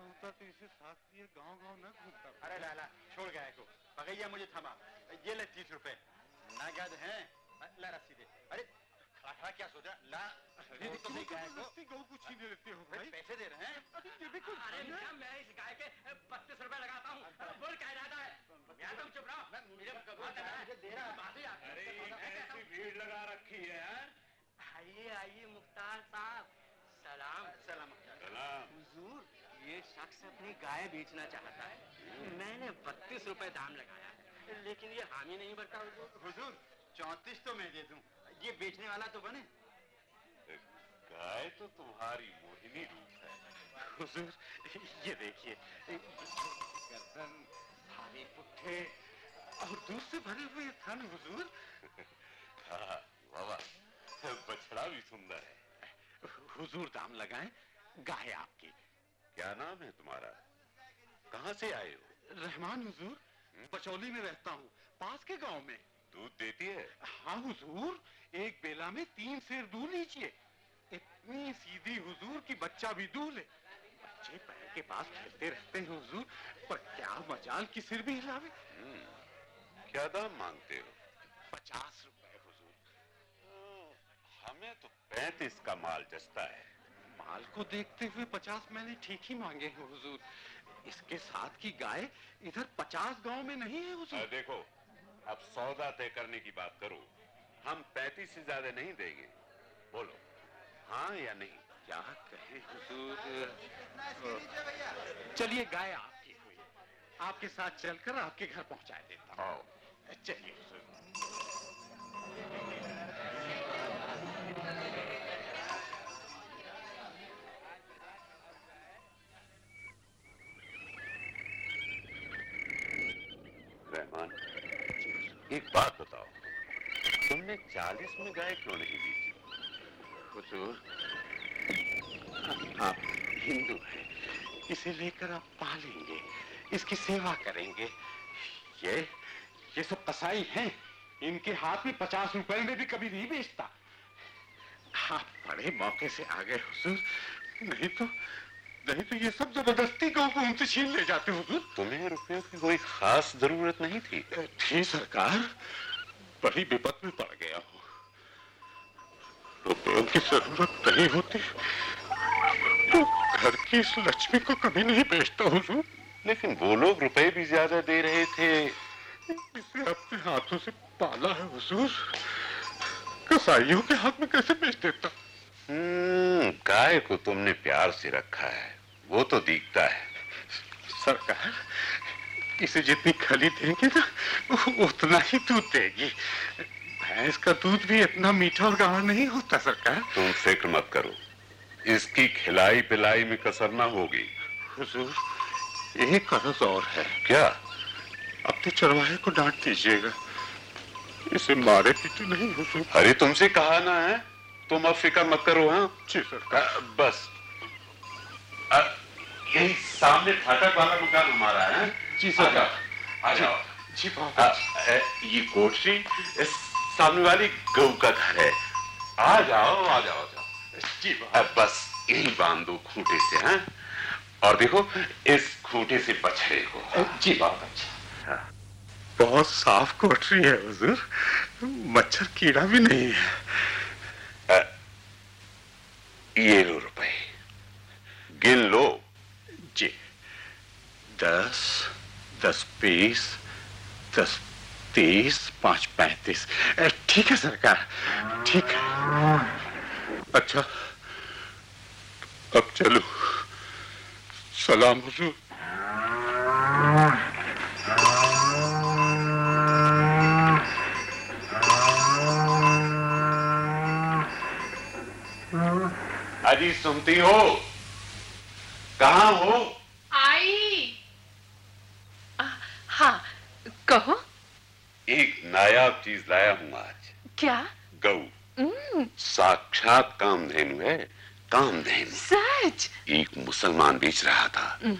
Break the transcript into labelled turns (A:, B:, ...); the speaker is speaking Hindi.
A: होता तो इसे साथ लिए गांव-गांव न घूमता।
B: अरे लाला छोड़ गाय को, भगैया मुझे थमा। ये ले 30 रुपए। नागद हैं, ला रस्सी दे। अरे खड़ा क्या सोचा? ला
A: तो गाय को गौ को छीन लेते हो भाई?
B: पैसे दे रहे हैं?
A: ये भी कुछ
B: अरे मैं इस गाय के 32 रुपए लगाता हूँ। बोल क्या इरादा है? मैं तुम चुप रहो। मुझे दे रहा है।
A: अरे ऐसी भीड़ लगा रखी है।
C: आइए आइए मुख्तार साहब, सलाम।
B: सलाम
A: सलाम।
C: हुजूर, ये शख्स अपनी गाय बेचना चाहता है। मैंने 32 रुपए दाम लगाया है, लेकिन ये हामी नहीं भरता।
B: हुजूर 34 तो मैं दे दूं, ये बेचने वाला तो बने।
A: गाय तो तुम्हारी मोहिनी रूप है हुजूर। ये देखिए, गर्दन, भारी पुट्ठे और दूध से भरे हुए थन हुजूर। हाँ बाबा, बछड़ा भी सुंदर है। हुजूर दाम लगाएं, गाय आपकी। क्या नाम है तुम्हारा? कहाँ से आए हो? रहमान हुजूर, बचौली में रहता हूँ, पास के गांव में। दूध देती है? हाँ हुजूर, एक बेला में 3 सेर दूध लीजिए। इतनी सीधी हुजूर की बच्चा भी दूध ले। बच्चे पैर के पास खेलते रहते हैं हुजूर, पर क्या मजाल की सिर भी हिलावे। क्या दाम मांगते हो? 50 रुपए हुजूर। हमें तो 35 का माल जचता है। माल को देखते हुए 50 मैंने ठीक ही मांगे हैं हुजूर। इसके साथ की गाय इधर 50 गांव में नहीं है हुजूर। देखो, अब सौदा तय करने की बात करो। हम 35 से ज्यादा नहीं देंगे। बोलो हाँ या नहीं? क्या कहें हुजूर। चलिए, गाय आपकी हुई, आपके साथ चलकर आपके घर पहुंचा देता हूँ। चलिए हुजूर। रहमान, एक बात बताओ, तुमने 40 में गाय क्यों नहीं बेची? हुजूर, आप हिंदू हैं, इसे लेकर आप पालेंगे, इसकी सेवा करेंगे। ये सब कसाई हैं, इनके हाथ में 50 रुपए में भी कभी नहीं बेचता। आप बड़े मौके से आ गए हुजूर, नहीं तो ये सब जबरदस्ती गांव को उनसे छीन ले जाते हुजूर। तुम्हें रुपयों की कोई खास जरूरत नहीं थी? थी सरकार, बड़ी विपत में पड़ गया हूँ। रुपयों की जरूरत नहीं होती तो घर की इस लक्ष्मी को कभी नहीं बेचता हुजूर। लेकिन वो लोग रुपए भी ज्यादा दे रहे थे। इसे अपने हाथों से पाला है हुजूर, कसाईयों के हाथ में कैसे बेच देता? गाय को तुमने प्यार से रखा है, वो तो दिखता है। सरकार, इसे जितनी खली देंगे ना, उतना ही दूध देगी। भैंस का दूध भी इतना मीठा और गाढ़ा नहीं होता सरकार। तुम फिक्र मत करो, इसकी खिलाई पिलाई में कसर ना होगी। हुजूर, एक कर्ज और है। क्या? अपने चरवाहे को डांट दीजिएगा, इसे मारे पीटे नहीं हुजूर। अरे तुमसे कहा ना है, तुम अब फिक्र मत करो। हाँ जी सरकार। बस यही सामने फाटक वाला मकान हमारा है। जी सरकार। आ जाओ जी। ये कोठरी सामने वाली गऊ का घर है। आ जाओ आ जाओ जी। बस यही बांध दो खूंटे से। हाँ, और देखो इस खूंटे से बछड़े को। जी बहुत अच्छा। बहुत साफ कोठरी है हुजूर, मच्छर कीड़ा भी नहीं है। ये लो रुपए, गिन लो। जी। 10, 10 20, 10 30, 5 35। ठीक है सरकार, ठीक है। अच्छा, अब चलो। सलाम हुजूर। अजी सुनती हो? कहाँ हो?
D: आई। हाँ कहो।
A: एक नायाब चीज लाया हूँ आज।
D: क्या?
A: गऊ। साक्षात कामधेनु है, कामधेनु।
D: सच?
A: एक मुसलमान बेच रहा था,